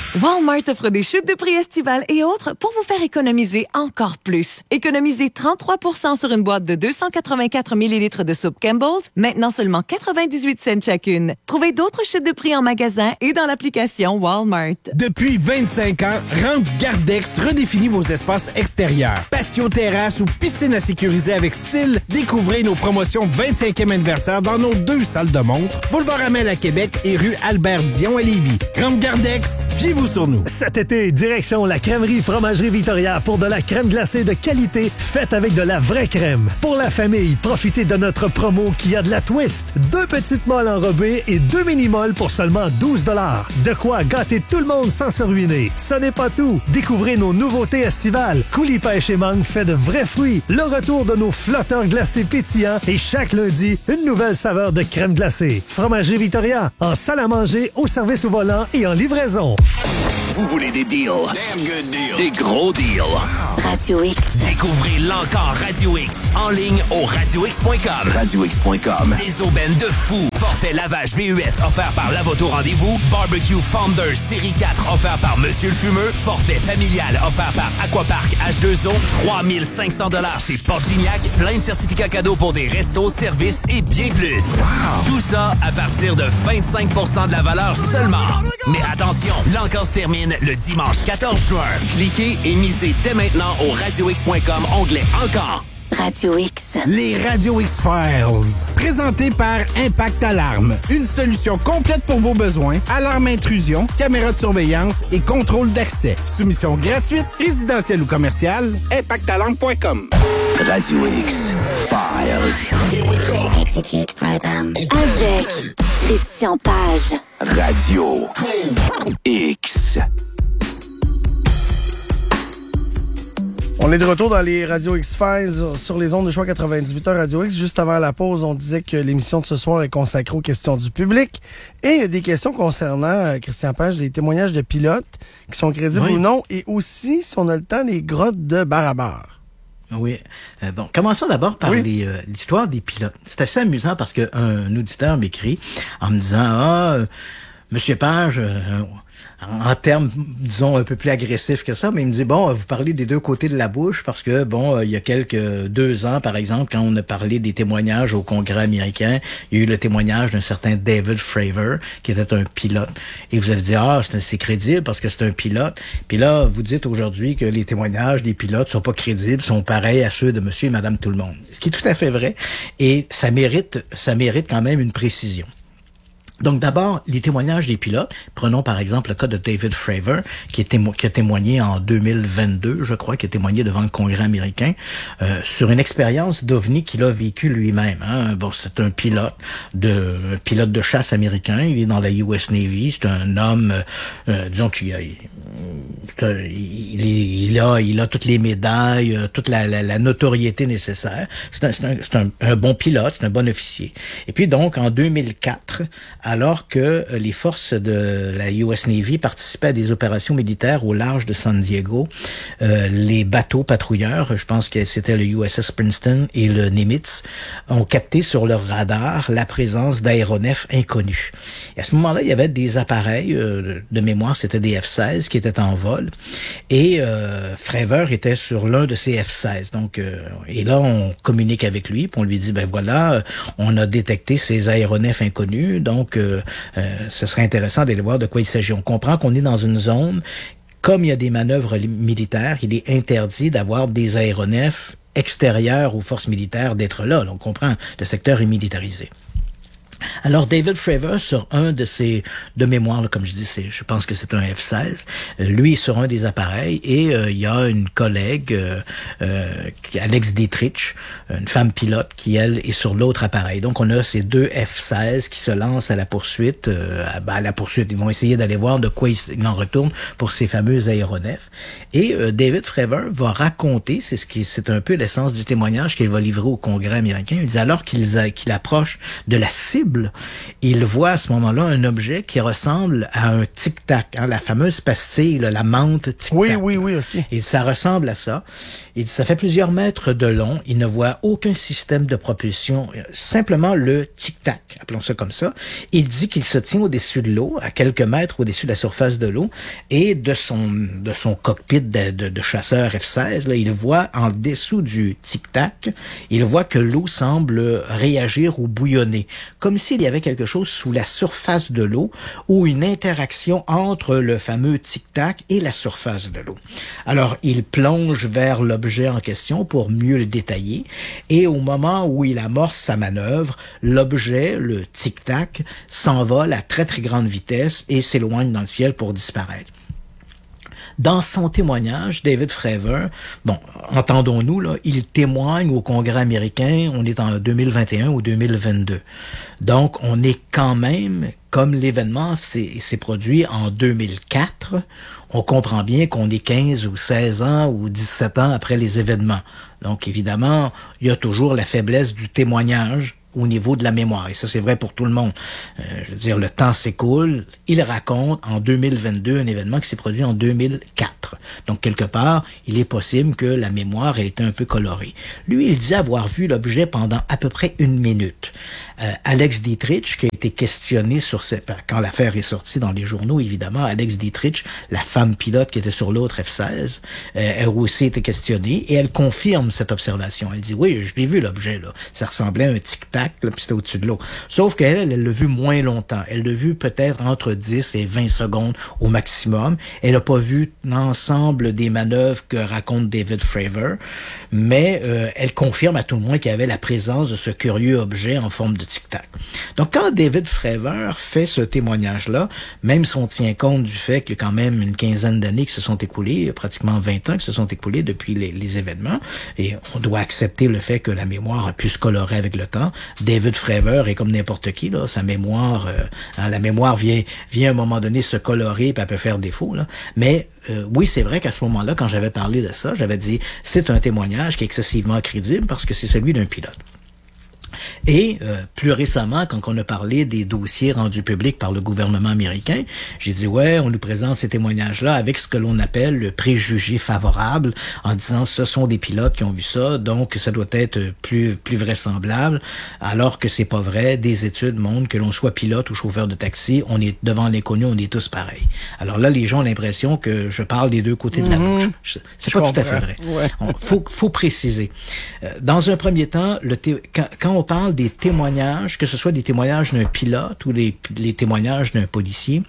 Walmart offre des chutes de prix estivales et autres pour vous faire économiser encore plus. Économisez 33% sur une boîte de 284 ml de soupe Campbell's, maintenant seulement 98 cents chacune. Trouvez d'autres chutes de prix en magasin et dans l'application Walmart. Depuis 25 ans, Rampe Gardex redéfinit vos espaces extérieurs. Patio terrasse ou piscine à sécuriser avec style, découvrez nos promotions 25e anniversaire dans nos 2 salles de montre, Boulevard Amel à Québec et rue Albert-Dion à Lévis. Rampe Gardex, fiez-vous sur nous. Cet été, direction la crèmerie Fromagerie Victoria pour de la crème glacée de qualité faite avec de la vraie crème. Pour la famille, profitez de notre promo qui a de la twist. 2 petites molles enrobées et 2 mini-molles pour seulement 12 $. De quoi gâter tout le monde sans se ruiner. Ce n'est pas tout. Découvrez nos nouveautés estivales. Coulis pêche et mangue fait de vrais fruits. Le retour de nos flotteurs glacés pétillants et chaque lundi, une nouvelle saveur de crème glacée. Fromagerie Victoria, en salle à manger, au service au volant et en livraison. Vous voulez des deals? Des gros deals. Radio X. Découvrez l'encore Radio X en ligne au radiox.com. RadioX.com. Des aubaines de fou. Forfait lavage VUS offert par Lavoto Rendez-vous. Barbecue Founders Série 4 offert par Monsieur le Fumeux. Forfait familial offert par Aquapark H2O. 3500 $ chez Portgignac. Plein de certificats cadeaux pour des restos, services et bien plus. Tout ça à partir de 25% de la valeur seulement. Mais attention, l'encore se termine le dimanche 14 juin. Cliquez et misez dès maintenant au radiox.com, onglet Encore. Radio X. Les Radio X-Files. Présenté par Impact Alarme. Une solution complète pour vos besoins. Alarme intrusion, caméra de surveillance et contrôle d'accès. Soumission gratuite, résidentielle ou commerciale. ImpactAlarme.com. Radio X Files. Execute program. Avec Christian Page. Radio X. On est de retour dans les Radio X-Files sur les ondes de choix 98.1 Radio X. Juste avant la pause, on disait que l'émission de ce soir est consacrée aux questions du public. Et il y a des questions concernant, Christian Page, des témoignages de pilotes qui sont crédibles ou non. Et aussi, si on a le temps, les grottes de Barabar. Oui. Bon, commençons d'abord par l'histoire des pilotes. C'est assez amusant parce qu'un auditeur m'écrit en me disant « Monsieur Page... en termes, disons, un peu plus agressifs que ça, mais il me dit, bon, vous parlez des 2 côtés de la bouche parce que, bon, il y a 2 ans, par exemple, quand on a parlé des témoignages au Congrès américain, il y a eu le témoignage d'un certain David Fravor, qui était un pilote. Et vous avez dit, c'est crédible parce que c'est un pilote. Puis là, vous dites aujourd'hui que les témoignages des pilotes sont pas crédibles, sont pareils à ceux de monsieur et madame tout le monde. Ce qui est tout à fait vrai. Et ça mérite quand même une précision. Donc d'abord, les témoignages des pilotes. Prenons par exemple le cas de David Fravor, qui a témoigné en 2022, je crois, qui a témoigné devant le Congrès américain, sur une expérience d'OVNI qu'il a vécu lui-même. Hein. Bon, c'est un pilote de chasse américain. Il est dans la US Navy. C'est un homme, disons qu'il il a toutes les médailles, toute la notoriété nécessaire. C'est un bon pilote, c'est un bon officier. Et puis donc, en 2004, alors que les forces de la US Navy participaient à des opérations militaires au large de San Diego, les bateaux patrouilleurs, je pense que c'était le USS Princeton et le Nimitz, ont capté sur leur radar la présence d'aéronefs inconnus. Et à ce moment-là, il y avait des appareils, de mémoire, c'était des F-16 qui étaient en vol, et Fravor était sur l'un de ces F-16. Donc, et là, on communique avec lui, puis on lui dit, ben voilà, on a détecté ces aéronefs inconnus, donc ce serait intéressant d'aller voir de quoi il s'agit. On comprend qu'on est dans une zone, comme il y a des manœuvres militaires, il est interdit d'avoir des aéronefs extérieurs aux forces militaires d'être là. Donc, on comprend, le secteur est militarisé. Alors, David Fravor, sur un de ses, de mémoire, là, comme je dis, je pense que c'est un F-16, lui, sur un des appareils, et il y a une collègue, Alex Dietrich, une femme pilote, qui, elle, est sur l'autre appareil. Donc, on a ces deux F-16 qui se lancent à la poursuite. Ils vont essayer d'aller voir de quoi il en retourne pour ces fameux aéronefs. Et David Fravor va raconter, c'est un peu l'essence du témoignage qu'il va livrer au Congrès américain. Il dit, alors qu'il approche de la cible cible, il voit à ce moment-là un objet qui ressemble à un tic-tac, hein, la fameuse pastille, là, la menthe tic-tac. Oui, OK. Et ça ressemble à ça. Il dit, ça fait plusieurs mètres de long. Il ne voit aucun système de propulsion, simplement le tic-tac, appelons ça comme ça. Il dit qu'il se tient au-dessus de l'eau, à quelques mètres au-dessus de la surface de l'eau, et de son cockpit de chasseur F-16, là, il voit en dessous du tic-tac, il voit que l'eau semble réagir ou bouillonner, comme s'il y avait quelque chose sous la surface de l'eau ou une interaction entre le fameux tic-tac et la surface de l'eau. Alors, il plonge vers l'objet en question pour mieux le détailler, et au moment où il amorce sa manœuvre, l'objet, le tic-tac, s'envole à très très grande vitesse et s'éloigne dans le ciel pour disparaître. Dans son témoignage, David Fravor, entendons-nous, là, il témoigne au Congrès américain, on est en 2021 ou 2022. Donc, on est quand même, comme l'événement s'est produit en 2004, on comprend bien qu'on est 15 ou 16 ans ou 17 ans après les événements. Donc, évidemment, il y a toujours la faiblesse du témoignage au niveau de la mémoire. Et ça, c'est vrai pour tout le monde. Je veux dire, le temps s'écoule. Il raconte en 2022 un événement qui s'est produit en 2004. Donc, quelque part, il est possible que la mémoire ait été un peu colorée. Lui, il dit avoir vu l'objet pendant à peu près 1 minute. Alex Dietrich, qui a été questionné quand l'affaire est sortie dans les journaux, évidemment, Alex Dietrich, la femme pilote qui était sur l'autre F-16, elle a aussi été questionnée et elle confirme cette observation. Elle dit, oui, je l'ai vu l'objet, là. Ça ressemblait à un tic-tac, là, puis c'était au-dessus de l'eau. Sauf qu'elle l'a vu moins longtemps. Elle l'a vu peut-être entre 10 et 20 secondes au maximum. Elle n'a pas vu l'ensemble des manœuvres que raconte David Fravor, mais elle confirme à tout le moins qu'il y avait la présence de ce curieux objet en forme de tic-tac. Donc, quand David Fravor fait ce témoignage-là, même si on tient compte du fait qu'il y a quand même une quinzaine d'années qui se sont écoulées, pratiquement 20 ans qui se sont écoulés depuis les événements, et on doit accepter le fait que la mémoire a pu se colorer avec le temps. David Fravor est comme n'importe qui, là, sa mémoire, la mémoire vient à un moment donné se colorer, puis elle peut faire défaut, là. Mais oui, c'est vrai qu'à ce moment-là, quand j'avais parlé de ça, j'avais dit, c'est un témoignage qui est excessivement crédible parce que c'est celui d'un pilote. Et plus récemment, quand on a parlé des dossiers rendus publics par le gouvernement américain, j'ai dit, ouais, on nous présente ces témoignages-là avec ce que l'on appelle le préjugé favorable, en disant, ce sont des pilotes qui ont vu ça, donc ça doit être plus vraisemblable, alors que c'est pas vrai. Des études montrent que l'on soit pilote ou chauffeur de taxi, on est devant l'inconnu, on est tous pareils. Alors là, les gens ont l'impression que je parle des deux côtés de la bouche. C'est pas tout à fait vrai. Ouais. Faut préciser. Dans un premier temps, quand on parle des témoignages, que ce soit des témoignages d'un pilote ou les témoignages d'un policier,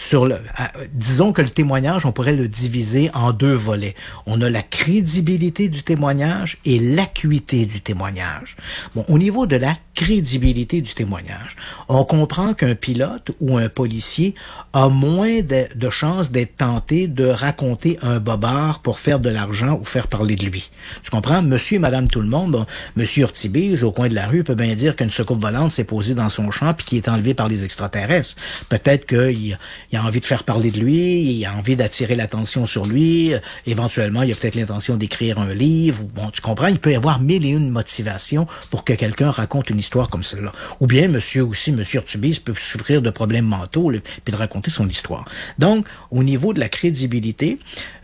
disons que le témoignage, on pourrait le diviser en 2 volets. On a la crédibilité du témoignage et l'acuité du témoignage. Bon, au niveau de la crédibilité du témoignage, on comprend qu'un pilote ou un policier a moins de chances d'être tenté de raconter un bobard pour faire de l'argent ou faire parler de lui. Tu comprends? Monsieur et madame tout le monde, monsieur Urtibise, au coin de la rue, peut bien dire qu'une soucoupe volante s'est posée dans son champ puis qu'il est enlevé par les extraterrestres. Peut-être qu'il a envie de faire parler de lui, il a envie d'attirer l'attention sur lui, éventuellement, il a peut-être l'intention d'écrire un livre. Bon, tu comprends? Il peut y avoir 1001 motivations pour que quelqu'un raconte une histoire comme celle-là. Ou bien, monsieur Urtubise peut souffrir de problèmes mentaux puis de raconter son histoire. Donc, au niveau de la crédibilité,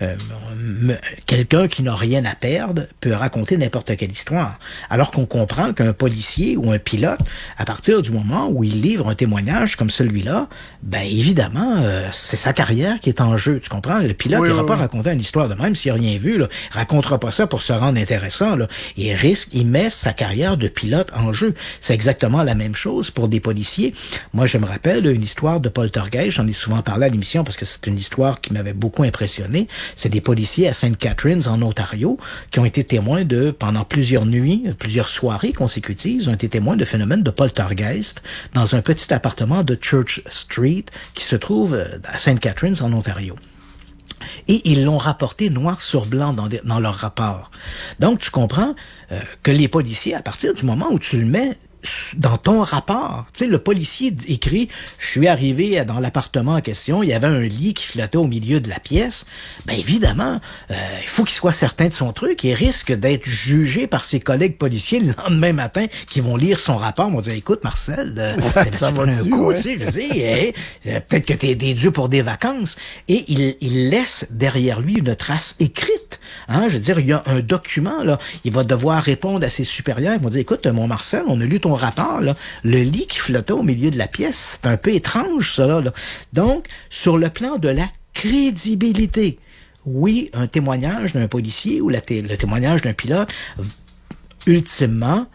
quelqu'un qui n'a rien à perdre peut raconter n'importe quelle histoire. Alors qu'on comprend qu'un policier ou un pilote, à partir du moment où il livre un témoignage comme celui-là, ben évidemment, c'est sa carrière qui est en jeu. Tu comprends? Le pilote, il va pas raconter une histoire de même s'il n'a rien vu. Là. Il racontera pas ça pour se rendre intéressant. Là. Il met sa carrière de pilote en jeu. C'est exactement la même chose pour des policiers. Moi, je me rappelle une histoire de poltergeist. J'en ai souvent parlé à l'émission parce que c'est une histoire qui m'avait beaucoup impressionné. C'est des policiers à St. Catharines, en Ontario, qui ont été témoins pendant plusieurs nuits, plusieurs soirées consécutives, ont été témoins de phénomènes de poltergeist dans un petit appartement de Church Street qui se trouve à St. Catharines, en Ontario. Et ils l'ont rapporté noir sur blanc dans leur rapport. Donc, tu comprends que les policiers, à partir du moment où tu le mets dans ton rapport, tu sais, le policier écrit « Je suis arrivé dans l'appartement en question, il y avait un lit qui flottait au milieu de la pièce. » Ben évidemment, il faut qu'il soit certain de son truc et risque d'être jugé par ses collègues policiers le lendemain matin qui vont lire son rapport, vont dire « Écoute, Marcel, ça va un coup, tu sais, je dis, peut-être que t'es dû pour des vacances. » Et il laisse derrière lui une trace écrite. Hein, je veux dire, il y a un document, là. Il va devoir répondre à ses supérieurs. Ils vont dire, écoute, mon Marcel, on a lu ton rapport, là. Le lit qui flottait au milieu de la pièce, c'est un peu étrange, ça, là. Donc, sur le plan de la crédibilité, oui, un témoignage d'un policier ou le témoignage d'un pilote, ultimement,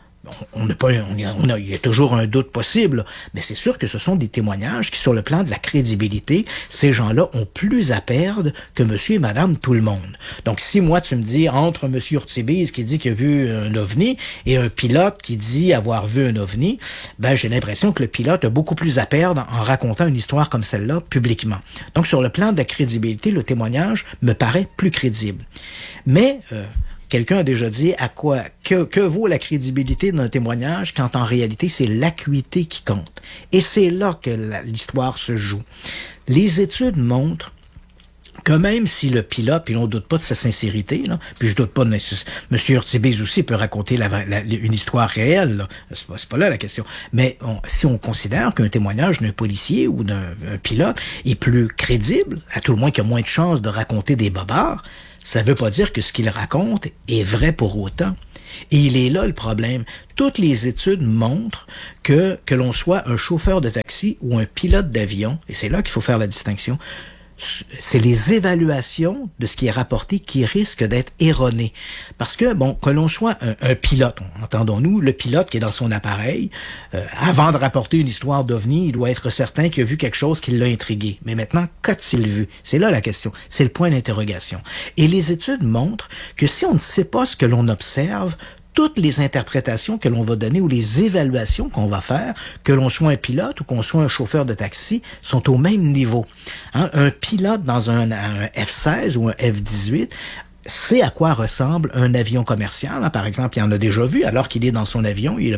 il y a toujours un doute possible, mais c'est sûr que ce sont des témoignages qui, sur le plan de la crédibilité, ces gens-là ont plus à perdre que monsieur et madame tout le monde. Donc, si moi, tu me dis, entre monsieur Urtibise qui dit qu'il a vu un ovni et un pilote qui dit avoir vu un ovni, ben, j'ai l'impression que le pilote a beaucoup plus à perdre en racontant une histoire comme celle-là publiquement. Donc, sur le plan de la crédibilité, le témoignage me paraît plus crédible. Mais, quelqu'un a déjà dit que vaut la crédibilité d'un témoignage quand en réalité c'est l'acuité qui compte. Et c'est là que l'histoire se joue. Les études montrent que même si le pilote, puis on doute pas de sa sincérité, là, puis je doute pas de M. Urtibise aussi peut raconter une histoire réelle, là. C'est pas là la question. Mais si on considère qu'un témoignage d'un policier ou d'un pilote est plus crédible, à tout le moins qu'il y a moins de chances de raconter des bobards, ça veut pas dire que ce qu'il raconte est vrai pour autant. Et il est là le problème. Toutes les études montrent que l'on soit un chauffeur de taxi ou un pilote d'avion, et c'est là qu'il faut faire la distinction, c'est les évaluations de ce qui est rapporté qui risquent d'être erronées. Parce que, bon, que l'on soit un pilote, entendons-nous, le pilote qui est dans son appareil, avant de rapporter une histoire d'ovni, il doit être certain qu'il a vu quelque chose qui l'a intrigué. Mais maintenant, qu'a-t-il vu? C'est là la question. C'est le point d'interrogation. Et les études montrent que si on ne sait pas ce que l'on observe, toutes les interprétations que l'on va donner ou les évaluations qu'on va faire, que l'on soit un pilote ou qu'on soit un chauffeur de taxi, sont au même niveau. Hein? Un pilote dans un F-16 ou un F-18 sait à quoi ressemble un avion commercial. Hein. Par exemple, il en a déjà vu, alors qu'il est dans son avion, il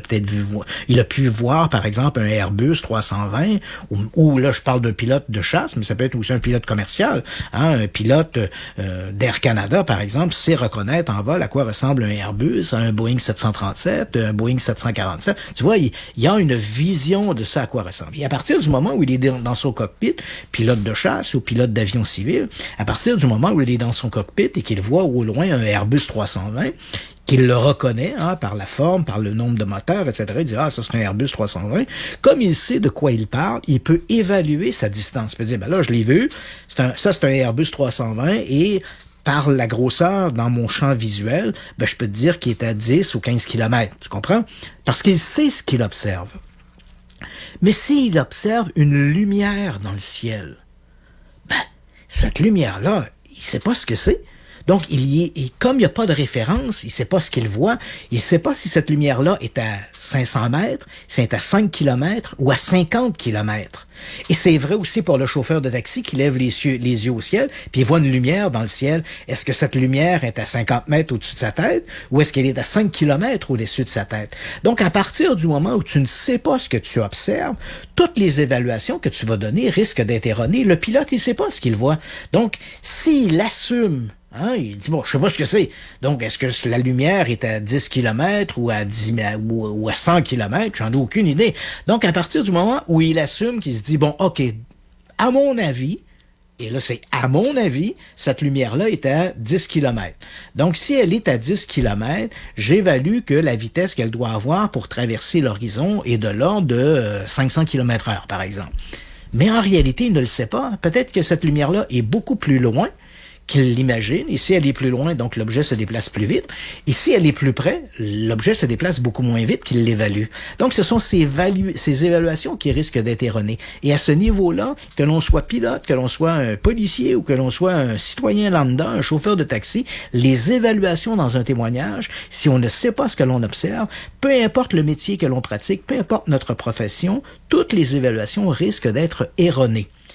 a pu voir, par exemple, un Airbus 320, ou là, je parle d'un pilote de chasse, mais ça peut être aussi un pilote commercial. Hein. Un pilote d'Air Canada, par exemple, sait reconnaître en vol à quoi ressemble un Airbus, un Boeing 737, un Boeing 747. Tu vois, il y a une vision de ça à quoi ressemble. Et à partir du moment où il est dans son cockpit, pilote de chasse ou pilote d'avion civil, à partir du moment où il est dans son cockpit et qu'il voit au loin un Airbus 320, qu'il le reconnaît par la forme, par le nombre de moteurs, etc. Il dit « Ah, ça c'est un Airbus 320 ». Comme il sait de quoi il parle, il peut évaluer sa distance. Il peut dire « Ben là, je l'ai vu, ça c'est un Airbus 320 et par la grosseur dans mon champ visuel, ben je peux te dire qu'il est à 10 ou 15 km. » Tu comprends? Parce qu'il sait ce qu'il observe. Mais s'il observe une lumière dans le ciel, ben cette lumière-là, il sait pas ce que c'est. Donc, comme il n'y a pas de référence, il ne sait pas ce qu'il voit, il ne sait pas si cette lumière-là est à 500 mètres, si elle est à 5 km ou à 50 km. Et c'est vrai aussi pour le chauffeur de taxi qui lève les yeux au ciel, puis il voit une lumière dans le ciel. Est-ce que cette lumière est à 50 mètres au-dessus de sa tête ou est-ce qu'elle est à 5 km au-dessus de sa tête? Donc, à partir du moment où tu ne sais pas ce que tu observes, toutes les évaluations que tu vas donner risquent d'être erronées. Le pilote, il ne sait pas ce qu'il voit. Donc, s'il assume, hein, il dit, bon, je sais pas ce que c'est. Donc, est-ce que la lumière est à 10 km ou à 100 km? J'en ai aucune idée. Donc, à partir du moment où il assume qu'il se dit, bon, OK, à mon avis, et là, c'est à mon avis, cette lumière-là est à 10 km. Donc, si elle est à 10 km, j'évalue que la vitesse qu'elle doit avoir pour traverser l'horizon est de l'ordre de 500 km/h, par exemple. Mais en réalité, il ne le sait pas. Peut-être que cette lumière-là est beaucoup plus loin qu'il l'imagine. Et si elle est plus loin, donc l'objet se déplace plus vite. Et si elle est plus près, l'objet se déplace beaucoup moins vite qu'il l'évalue. Donc, ce sont ces évaluations qui risquent d'être erronées. Et à ce niveau-là, que l'on soit pilote, que l'on soit un policier ou que l'on soit un citoyen lambda, un chauffeur de taxi, les évaluations dans un témoignage, si on ne sait pas ce que l'on observe, peu importe le métier que l'on pratique, peu importe notre profession, toutes les évaluations risquent d'être erronées.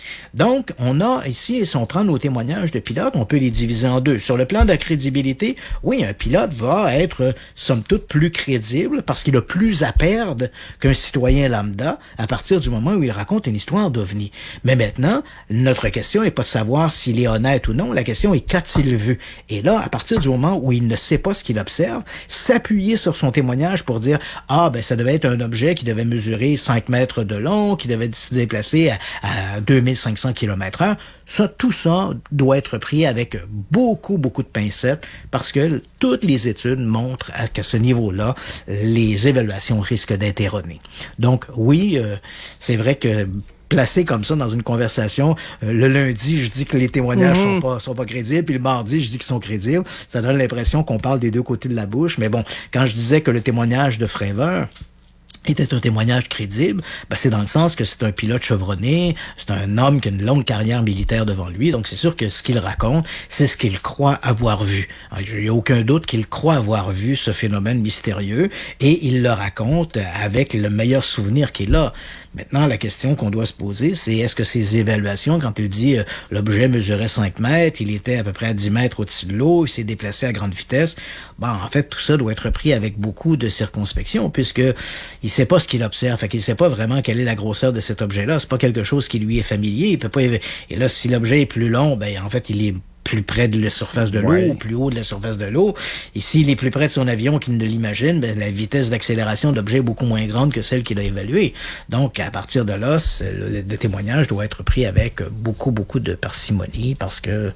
Donc, on a ici, si on prend nos témoignages de pilotes, on peut les diviser en deux. Sur le plan de la crédibilité, oui, un pilote va être, somme toute, plus crédible parce qu'il a plus à perdre qu'un citoyen lambda à partir du moment où il raconte une histoire d'OVNI. Mais maintenant, notre question n'est pas de savoir s'il est honnête ou non, la question est qu'a-t-il vu? Et là, à partir du moment où il ne sait pas ce qu'il observe, s'appuyer sur son témoignage pour dire « Ah, ben ça devait être un objet qui devait mesurer 5 mètres de long, qui devait se déplacer à 2500 km/h », tout ça doit être pris avec beaucoup de pincettes parce que toutes les études montrent qu'à ce niveau-là, les évaluations risquent d'être erronées. Donc oui, c'est vrai que placé comme ça dans une conversation, le lundi, je dis que les témoignages sont pas crédibles, puis le mardi, je dis qu'ils sont crédibles. Ça donne l'impression qu'on parle des deux côtés de la bouche. Mais bon, quand je disais que le témoignage de Fravor était un témoignage crédible, ben c'est dans le sens que c'est un pilote chevronné, c'est un homme qui a une longue carrière militaire devant lui, donc c'est sûr que ce qu'il raconte, c'est ce qu'il croit avoir vu. Il n'y a aucun doute qu'il croit avoir vu ce phénomène mystérieux, et il le raconte avec le meilleur souvenir qu'il a. Maintenant, la question qu'on doit se poser, c'est est-ce que ces évaluations, quand il dit l'objet mesurait 5 mètres, il était à peu près à 10 mètres au-dessus de l'eau, il s'est déplacé à grande vitesse, en fait, tout ça doit être pris avec beaucoup de circonspection, puisque il sait pas ce qu'il observe, fait qu'il sait pas vraiment quelle est la grosseur de cet objet-là, c'est pas quelque chose qui lui est familier, il peut pas, et là, si l'objet est plus long, en fait, il est plus près de la surface de l'eau, ou plus haut de la surface de l'eau. Et s'il est plus près de son avion qu'il ne l'imagine, la vitesse d'accélération de l'objet est beaucoup moins grande que celle qu'il a évaluée. Donc, à partir de là, le témoignage doit être pris avec beaucoup de parcimonie parce que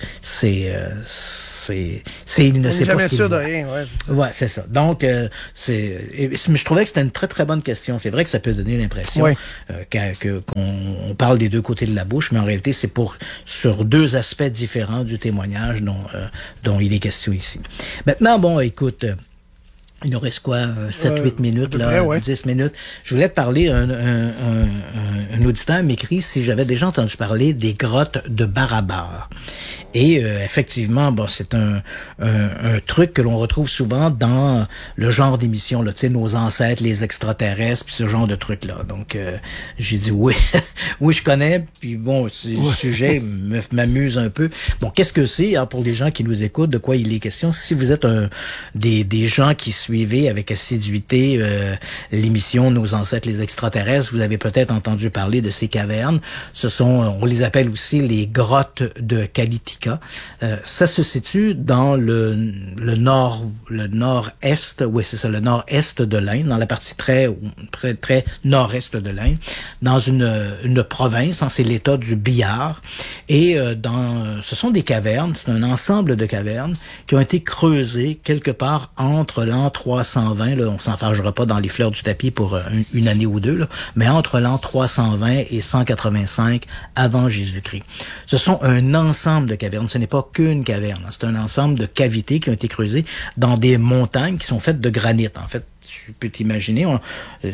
il ne sait pas ce qu'il voit. Jamais sûr de rien, c'est ça. Ouais, c'est ça. Donc, mais je trouvais que c'était une très bonne question. C'est vrai que ça peut donner l'impression qu'on parle des deux côtés de la bouche, mais en réalité, c'est sur deux aspects différents du témoignage dont il est question ici. Maintenant, écoute, il nous reste quoi, 7-8 minutes, là, 10 minutes. Je voulais te parler, un auditeur m'écrit si j'avais déjà entendu parler des grottes de Barabar. Et effectivement, c'est un truc que l'on retrouve souvent dans le genre d'émission, là, tu sais, nos ancêtres, les extraterrestres, puis ce genre de trucs-là. Donc, j'ai dit oui, oui, je connais, puis le sujet m'amuse un peu. Bon, qu'est-ce que c'est, pour les gens qui nous écoutent, de quoi il est question? Si vous êtes des gens qui suivez avec assiduité l'émission Nos ancêtres, les extraterrestres, vous avez peut-être entendu parler de ces cavernes. On les appelle aussi les grottes de Kalitika. Ça se situe dans le nord-est, oui c'est ça, le nord-est de l'Inde, dans la partie très nord-est de l'Inde, dans une province, c'est l'État du Bihar, et ce sont des cavernes, c'est un ensemble de cavernes qui ont été creusées quelque part entre l'an 320, là, on s'en fâchera pas dans les fleurs du tapis pour une année ou deux, là, mais entre l'an 320 et 185 avant Jésus-Christ. Ce sont un ensemble de cavernes. Ce n'est pas qu'une caverne. C'est un ensemble de cavités qui ont été creusées dans des montagnes qui sont faites de granit. En fait, tu peux t'imaginer, en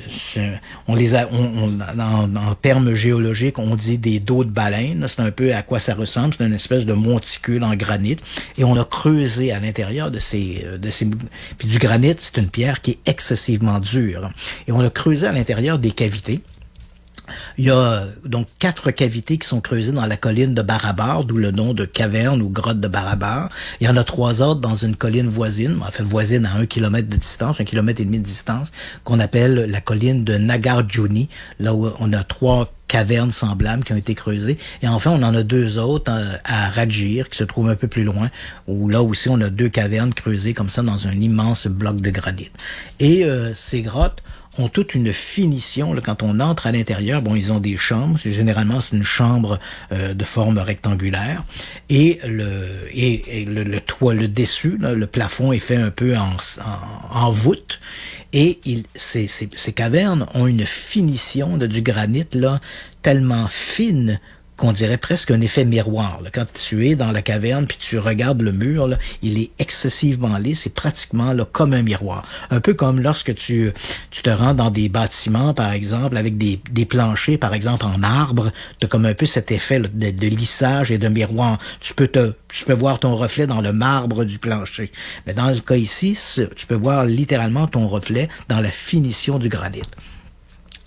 termes géologiques, on dit des dos de baleine. C'est un peu à quoi ça ressemble. C'est une espèce de monticule en granit. Et on a creusé à l'intérieur de ces puis du granit, c'est une pierre qui est excessivement dure. Et on a creusé à l'intérieur des cavités. Il y a donc 4 cavités qui sont creusées dans la colline de Barabar, d'où le nom de caverne ou grotte de Barabar. Il y en a 3 autres dans une colline voisine, en fait voisine à 1 kilomètre de distance, 1,5 kilomètre de distance, qu'on appelle la colline de Nagarjuni, là où on a 3 cavernes semblables qui ont été creusées. Et enfin, on en a 2 autres à Rajir, qui se trouve un peu plus loin, où là aussi, on a 2 cavernes creusées comme ça dans un immense bloc de granit. Et ces grottes ont toute une finition. Là, quand on entre à l'intérieur, ils ont des chambres. Généralement, c'est une chambre de forme rectangulaire. Et le toit, le dessus, là, le plafond est fait un peu en voûte. Et ces cavernes ont une finition du granit là tellement fine qu'on dirait presque un effet miroir. Là. Quand tu es dans la caverne puis tu regardes le mur, là, il est excessivement laid, c'est pratiquement là, comme un miroir. Un peu comme lorsque tu te rends dans des bâtiments, par exemple, avec des planchers, par exemple, en arbre, tu as comme un peu cet effet là, de lissage et de miroir. Tu peux voir ton reflet dans le marbre du plancher. Mais dans le cas ici, tu peux voir littéralement ton reflet dans la finition du granit.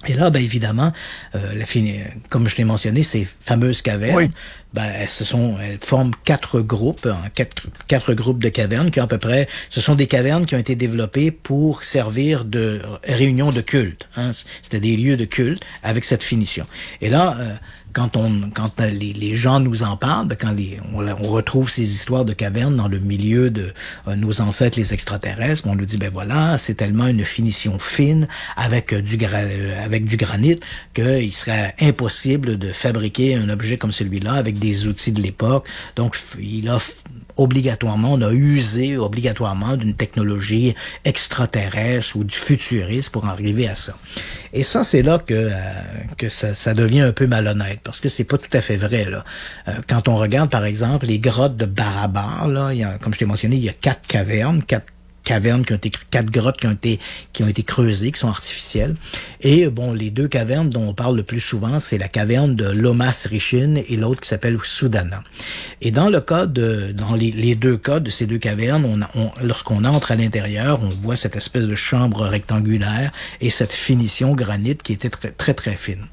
Et là, ben évidemment, comme je l'ai mentionné, ces fameuses cavernes, elles forment 4 groupes, quatre groupes de cavernes qui ont à peu près, ce sont des cavernes qui ont été développées pour servir de réunions de culte. C'était des lieux de culte avec cette finition. Et là, quand les gens nous en parlent, on retrouve ces histoires de cavernes dans le milieu de nos ancêtres les extraterrestres, on nous dit voilà, c'est tellement une finition fine avec du granit qu'il serait impossible de fabriquer un objet comme celui-là avec des outils de l'époque. Donc on a usé obligatoirement d'une technologie extraterrestre ou du futurisme pour en arriver à ça. Et ça, c'est là que ça devient un peu malhonnête, parce que c'est pas tout à fait vrai, là. Quand on regarde, par exemple, les grottes de Barabar, là, comme je t'ai mentionné, il y a 4 cavernes qui ont été 4 grottes qui ont été creusées, qui sont artificielles. Et les 2 cavernes dont on parle le plus souvent, c'est la caverne de Lomas Rishin et l'autre qui s'appelle Sudana. Et dans les 2 cas de ces 2 cavernes, lorsqu'on entre à l'intérieur, on voit cette espèce de chambre rectangulaire et cette finition granit qui était très très très fine.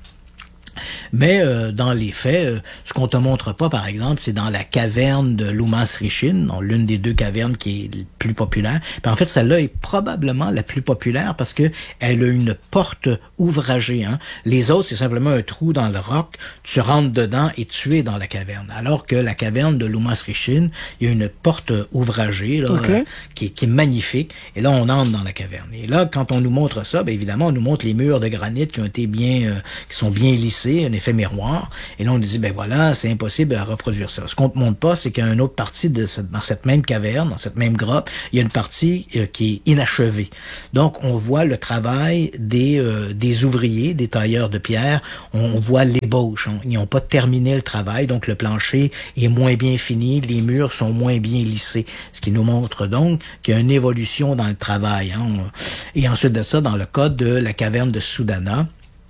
Mais dans les faits, ce qu'on te montre pas, par exemple, c'est dans la caverne de Lomas Rishin, l'une des 2 cavernes qui est plus populaire. Puis en fait, celle-là est probablement la plus populaire parce que elle a une porte ouvragée. Les autres, c'est simplement un trou dans le roc. Tu rentres dedans et tu es dans la caverne. Alors que la caverne de Lomas Rishin, il y a une porte ouvragée là, qui est magnifique. Et là, on entre dans la caverne. Et là, quand on nous montre ça, évidemment, on nous montre les murs de granit qui ont été qui sont bien lissés, un effet miroir. Et là, on nous dit, voilà, c'est impossible à reproduire ça. Ce qu'on ne montre pas, c'est qu'il y a une autre partie dans cette même caverne, dans cette même grotte, il y a une partie qui est inachevée. Donc, on voit le travail des ouvriers, des tailleurs de pierre. On voit l'ébauche. Ils n'ont pas terminé le travail, donc le plancher est moins bien fini, les murs sont moins bien lissés. Ce qui nous montre donc qu'il y a une évolution dans le travail. Et ensuite de ça, dans le cas de la caverne de Sudana,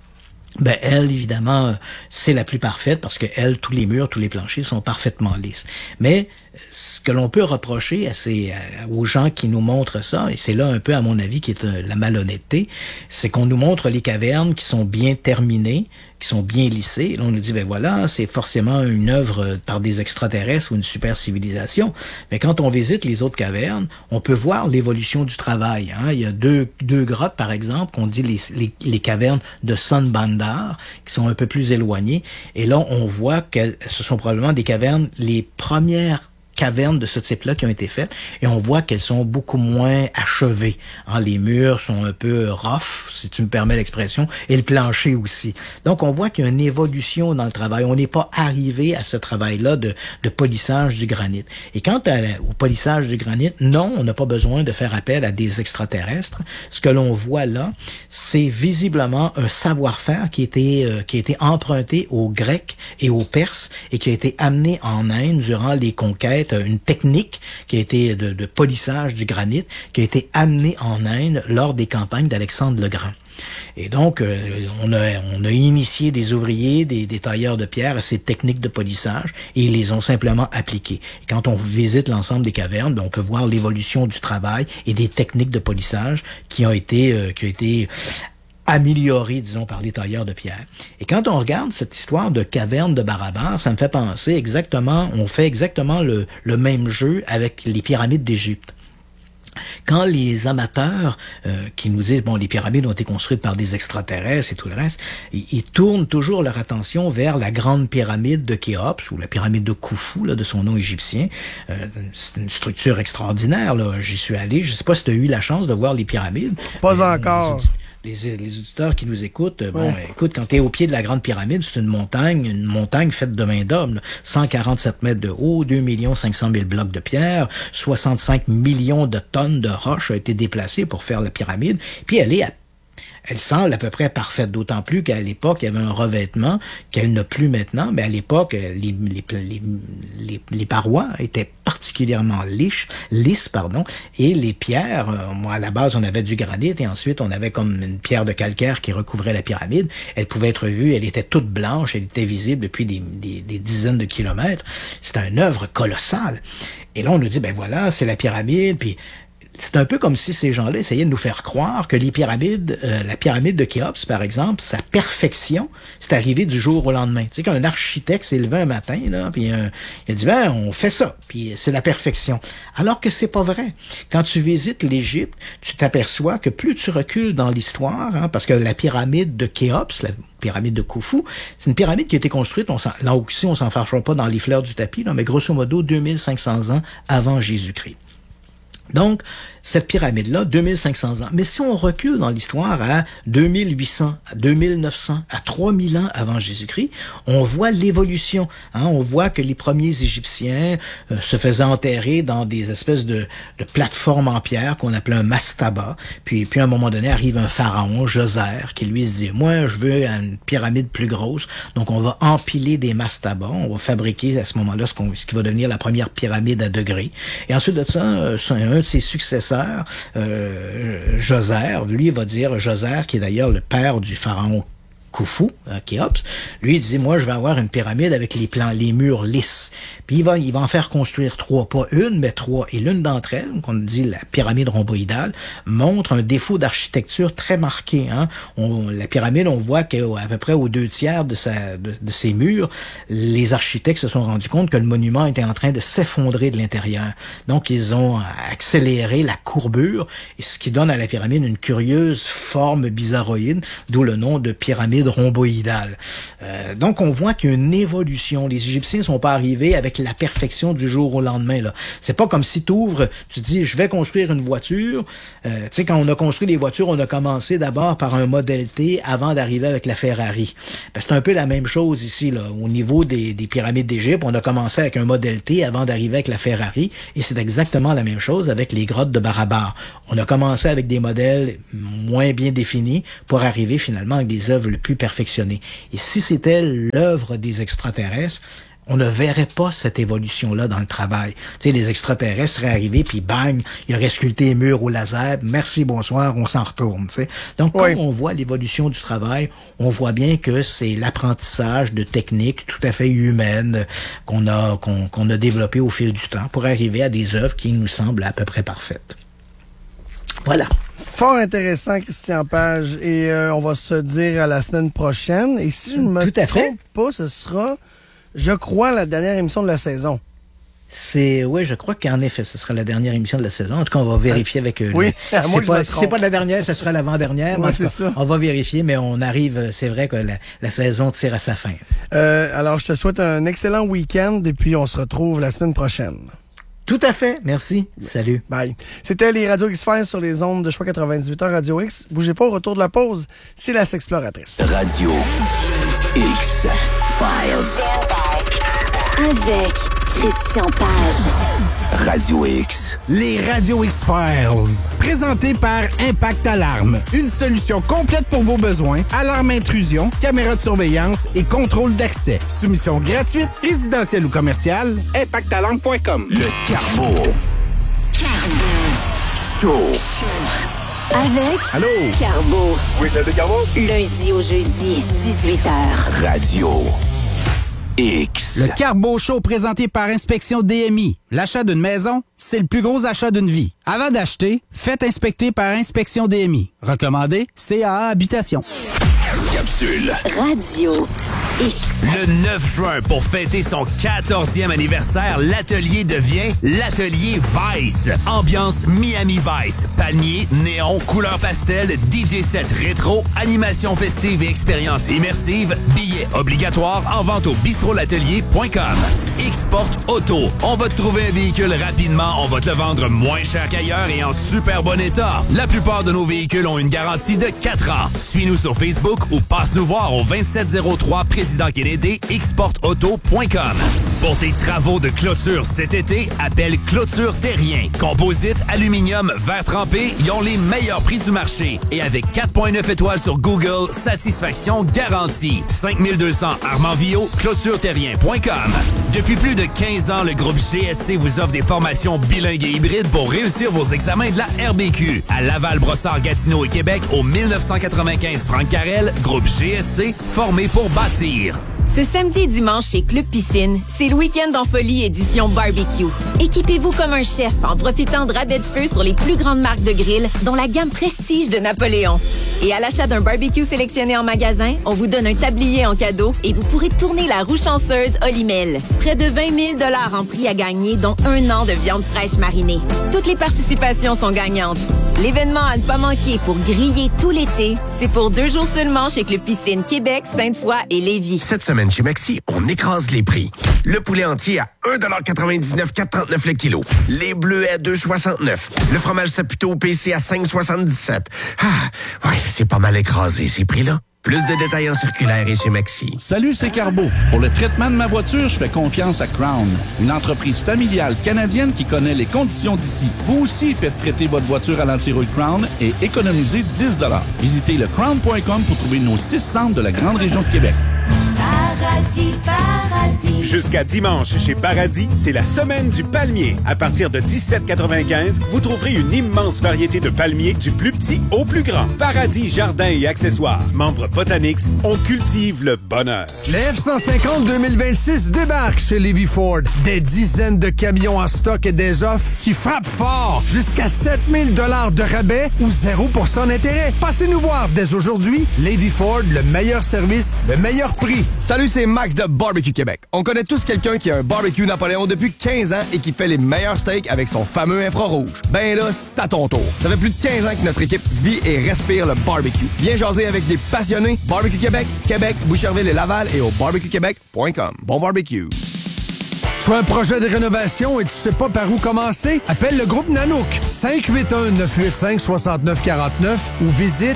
elle, évidemment, c'est la plus parfaite parce que tous les murs, tous les planchers sont parfaitement lisses. Mais ce que l'on peut reprocher aux gens qui nous montrent ça, et c'est là un peu, à mon avis, qui est la malhonnêteté, c'est qu'on nous montre les cavernes qui sont bien terminées, qui sont bien lissées. Et là, on nous dit, voilà, c'est forcément une œuvre par des extraterrestres ou une super civilisation. Mais quand on visite les autres cavernes, on peut voir l'évolution du travail. Il y a deux grottes, par exemple, qu'on dit les cavernes de Sunbandar, qui sont un peu plus éloignées. Et là, on voit que ce sont probablement des cavernes, les premières cavernes de ce type-là qui ont été faites, et on voit qu'elles sont beaucoup moins achevées. Les murs sont un peu rough, si tu me permets l'expression, et le plancher aussi. Donc, on voit qu'il y a une évolution dans le travail. On n'est pas arrivé à ce travail-là de polissage du granit. Et quant au polissage du granit, non, on n'a pas besoin de faire appel à des extraterrestres. Ce que l'on voit là, c'est visiblement un savoir-faire qui a été emprunté aux Grecs et aux Perses et qui a été amené en Inde durant les conquêtes, une technique qui a été de polissage du granit, qui a été amenée en Inde lors des campagnes d'Alexandre le Grand. Et donc, on a initié des ouvriers, des tailleurs de pierre à ces techniques de polissage et ils les ont simplement appliquées. Et quand on visite l'ensemble des cavernes, on peut voir l'évolution du travail et des techniques de polissage qui ont été amélioré, disons, par les tailleurs de pierre. Et quand on regarde cette histoire de caverne de Barabar, ça me fait penser on fait exactement le même jeu avec les pyramides d'Égypte. Quand les amateurs qui nous disent, les pyramides ont été construites par des extraterrestres et tout le reste, ils tournent toujours leur attention vers la grande pyramide de Khéops, ou la pyramide de Khufu, de son nom égyptien. C'est une structure extraordinaire, j'y suis allé. Je sais pas si tu as eu la chance de voir les pyramides. Pas encore. Les auditeurs qui nous écoutent, écoute, quand tu es au pied de la Grande Pyramide, c'est une montagne faite de main d'homme, 147 mètres de haut, 2 500 000 blocs de pierre, 65 millions de tonnes de roches ont été déplacées pour faire la pyramide, puis elle semble à peu près parfaite, d'autant plus qu'à l'époque, il y avait un revêtement qu'elle n'a plus maintenant, mais à l'époque, les parois étaient particulièrement lisses, et les pierres, à la base, on avait du granit, et ensuite, on avait comme une pierre de calcaire qui recouvrait la pyramide. Elle pouvait être vue, elle était toute blanche, elle était visible depuis des dizaines de kilomètres. C'était une œuvre colossale. Et là, on nous dit, voilà, c'est la pyramide, puis c'est un peu comme si ces gens-là essayaient de nous faire croire que les pyramides, la pyramide de Khéops, par exemple, sa perfection, c'est arrivé du jour au lendemain. Tu sais, qu'un architecte s'est levé un matin, là, puis il a dit, ben, on fait ça, puis c'est la perfection. Alors que c'est pas vrai. Quand tu visites l'Égypte, tu t'aperçois que plus tu recules dans l'histoire, parce que la pyramide de Khéops, la pyramide de Khufu, c'est une pyramide qui a été construite, là aussi, on s'en fâchera pas dans les fleurs du tapis, là, mais grosso modo, 2500 ans avant Jésus-Christ. Donc, cette pyramide-là, 2500 ans. Mais si on recule dans l'histoire à 2800, à 2900, à 3000 ans avant Jésus-Christ, on voit l'évolution. On voit que les premiers Égyptiens se faisaient enterrer dans des espèces de plateformes en pierre qu'on appelait un mastaba. Puis à un moment donné, arrive un pharaon, Djoser, qui lui se dit, moi, je veux une pyramide plus grosse. Donc, on va empiler des mastabas. On va fabriquer à ce moment-là ce qui va devenir la première pyramide à degrés. Et ensuite de ça, un de ses successeurs, Djoser, lui va dire, Djoser, qui est d'ailleurs le père du pharaon Khufu, Khéops, lui il dit, moi je vais avoir une pyramide avec les murs lisses. Puis il va en faire construire 3, pas une, mais 3. Et l'une d'entre elles, qu'on dit la pyramide rhomboïdale, montre un défaut d'architecture très marqué. La pyramide, on voit qu'à peu près aux 2/3 de ses murs, les architectes se sont rendus compte que le monument était en train de s'effondrer de l'intérieur. Donc ils ont accéléré la courbure, et ce qui donne à la pyramide une curieuse forme bizarroïde, d'où le nom de pyramide rhomboïdale. Donc on voit qu'il y a une évolution. Les Égyptiens ne sont pas arrivés avec la perfection du jour au lendemain, là. C'est pas comme si tu dis, je vais construire une voiture. Tu sais, quand on a construit les voitures, on a commencé d'abord par un modèle T avant d'arriver avec la Ferrari. Ben, c'est un peu la même chose ici, là. Au niveau des pyramides d'Égypte, on a commencé avec un modèle T avant d'arriver avec la Ferrari, et c'est exactement la même chose avec les grottes de Barabar. On a commencé avec des modèles moins bien définis pour arriver finalement avec des œuvres les plus perfectionnées. Et si c'était l'œuvre des extraterrestres, on ne verrait pas cette évolution-là dans le travail. Tu sais, les extraterrestres seraient arrivés, puis bang, ils auraient sculpté les murs au laser, merci, bonsoir, on s'en retourne, tu sais. Donc, quand on voit l'évolution du travail, on voit bien que c'est l'apprentissage de techniques tout à fait humaines qu'on a développées au fil du temps pour arriver à des œuvres qui nous semblent à peu près parfaites. Voilà. Fort intéressant, Christian Page, et on va se dire à la semaine prochaine. Et si je ne me trompe pas, ce sera, je crois, la dernière émission de la saison. Oui, je crois qu'en effet, ce sera la dernière émission de la saison. En tout cas, on va vérifier avec eux. Oui, c'est pas la dernière, ce sera l'avant-dernière. Oui, c'est ça. On va vérifier, mais on arrive, c'est vrai que la saison tire à sa fin. Alors, je te souhaite un excellent week-end et puis on se retrouve la semaine prochaine. Tout à fait. Merci. Salut. Bye. C'était les Radio X-Files sur les ondes de choix 98.1 Radio X. Bougez pas, au retour de la pause, c'est la S'Exploratrice. Radio X-Files. Avec Christian Page. Radio X. Les Radio X-Files. Présentés par Impact Alarme. Une solution complète pour vos besoins. Alarme intrusion, caméra de surveillance et contrôle d'accès. Soumission gratuite, résidentielle ou commerciale. ImpactAlarme.com. Le Carbo. Show. Avec Allô? Carbo. Oui, c'est Carbo. Lundi au jeudi, 18h. Radio X. Le Carbo Show présenté par Inspection DMI. L'achat d'une maison, c'est le plus gros achat d'une vie. Avant d'acheter, faites inspecter par Inspection DMI. Recommandé, CAA Habitation. Capsule. Radio X. Le 9 juin, pour fêter son 14e anniversaire, l'atelier devient l'atelier Vice. Ambiance Miami Vice. Palmiers, néon, couleurs pastel, DJ set rétro, animation festive et expérience immersive. Billets obligatoires en vente au bistrolatelier.com. X-Sport Auto. On va te trouver un véhicule rapidement, on va te le vendre moins cher qu'ailleurs et en super bon état. La plupart de nos véhicules ont une garantie de 4 ans. Suis-nous sur Facebook ou passe-nous voir au 2703 Président Kennedy, xsportauto.com. Pour tes travaux de clôture cet été, appelle Clôture Terrien. Composite, aluminium, verre trempé, ils ont les meilleurs prix du marché. Et avec 4.9 étoiles sur Google, satisfaction garantie. 5200 Armand-Villot, clôtureterrien.com. Depuis plus de 15 ans, le groupe GSC vous offre des formations bilingues et hybrides pour réussir vos examens de la RBQ. À Laval, Brossard, Gatineau et Québec, au 1995 Franck Carrel, groupe GSC, formé pour bâtir. Ce samedi et dimanche chez Club Piscine, c'est le week-end en folie édition barbecue. Équipez-vous comme un chef en profitant de rabais de feu sur les plus grandes marques de grill, dont la gamme Prestige de Napoléon. Et à l'achat d'un barbecue sélectionné en magasin, on vous donne un tablier en cadeau et vous pourrez tourner la roue chanceuse Olimel. Près de 20 000 $ en prix à gagner, dont 1 an de viande fraîche marinée. Toutes les participations sont gagnantes. L'événement à ne pas manquer pour griller tout l'été, c'est pour 2 jours seulement chez Club Piscine Québec, Sainte-Foy et Lévis. Cette semaine chez Maxi, on écrase les prix. Le poulet entier à 1,99 $, 4,39 le kilo. Les bleus à 2,69 $. Le fromage Saputo PC à 5,77 $. Ah, ouais, c'est pas mal écrasé ces prix-là. Plus de détails en circulaire et chez Maxi. Salut, c'est Carbo. Pour le traitement de ma voiture, je fais confiance à Crown, une entreprise familiale canadienne qui connaît les conditions d'ici. Vous aussi faites traiter votre voiture à l'anti-rouille Crown et économisez 10 $. Visitez le crown.com pour trouver nos 6 centres de la grande région de Québec. Paradis, paradis. Jusqu'à dimanche, chez Paradis, c'est la semaine du palmier. À partir de 17,95, vous trouverez une immense variété de palmiers, du plus petit au plus grand. Paradis, jardins et accessoires. Membres Botanix, on cultive le bonheur. Les F-150 2026 débarquent chez Levy Ford. Des dizaines de camions en stock et des offres qui frappent fort. Jusqu'à 7 000 $ de rabais ou 0% d'intérêt. Passez nous voir dès aujourd'hui. Levy Ford, le meilleur service, le meilleur prix. Salut, c'est Max de Barbecue Québec. On connaît tous quelqu'un qui a un barbecue Napoléon depuis 15 ans et qui fait les meilleurs steaks avec son fameux infrarouge. Ben là, c'est à ton tour. Ça fait plus de 15 ans que notre équipe vit et respire le barbecue. Viens jaser avec des passionnés. Barbecue Québec, Québec, Boucherville et Laval et au barbecuequebec.com. Bon barbecue. Tu as un projet de rénovation et tu sais pas par où commencer? Appelle le groupe Nanook 581-985-6949 ou visite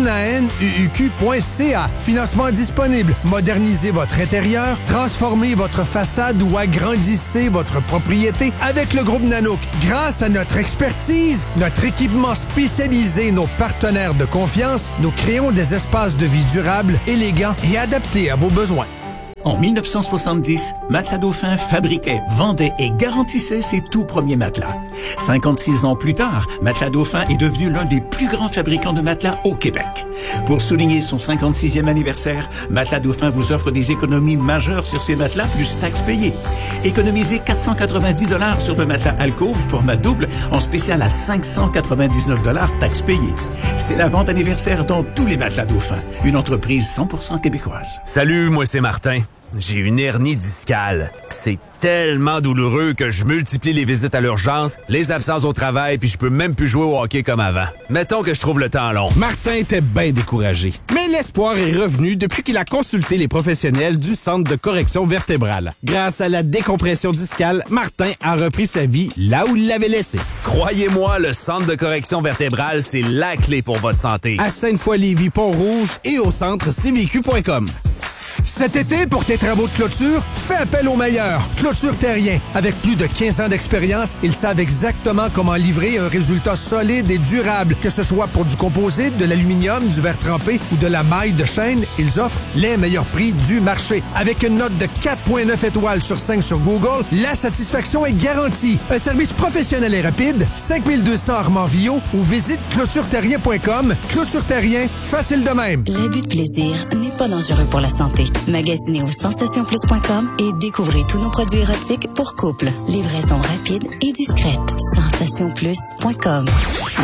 nanuq.ca. Financement disponible. Modernisez votre intérieur, transformez votre façade ou agrandissez votre propriété avec le groupe Nanook. Grâce à notre expertise, notre équipement spécialisé, nos partenaires de confiance, nous créons des espaces de vie durables, élégants et adaptés à vos besoins. En 1970, Matelas Dauphin fabriquait, vendait et garantissait ses tout premiers matelas. 56 ans plus tard, Matelas Dauphin est devenu l'un des plus grands fabricants de matelas au Québec. Pour souligner son 56e anniversaire, Matelas Dauphin vous offre des économies majeures sur ses matelas plus taxes payées. Économisez 490 $ sur le matelas Alcove format double en spécial à 599 $ taxes payées. C'est la vente anniversaire dans tous les Matelas Dauphin, une entreprise 100% québécoise. Salut, moi c'est Martin. J'ai une hernie discale. C'est tellement douloureux que je multiplie les visites à l'urgence, les absences au travail, puis je peux même plus jouer au hockey comme avant. Mettons que je trouve le temps long. Martin était bien découragé. Mais l'espoir est revenu depuis qu'il a consulté les professionnels du Centre de correction vertébrale. Grâce à la décompression discale, Martin a repris sa vie là où il l'avait laissée. Croyez-moi, le Centre de correction vertébrale, c'est la clé pour votre santé. À Sainte-Foy-Lévis, Pont-Rouge et au centre cvq.com. Cet été, pour tes travaux de clôture, fais appel aux meilleurs. Clôture Terrien. Avec plus de 15 ans d'expérience, ils savent exactement comment livrer un résultat solide et durable. Que ce soit pour du composite, de l'aluminium, du verre trempé ou de la maille de chaîne, ils offrent les meilleurs prix du marché. Avec une note de 4,9 étoiles sur 5 sur Google, la satisfaction est garantie. Un service professionnel et rapide, 5200 Armand-Villot ou visite clôtureterrien.com. Clôture Terrien, facile de même. L'abus de plaisir n'est pas dangereux pour la santé. Magasinez au sensationsplus.com et découvrez tous nos produits érotiques pour couple. Livraison rapide et discrète. Sensationsplus.com.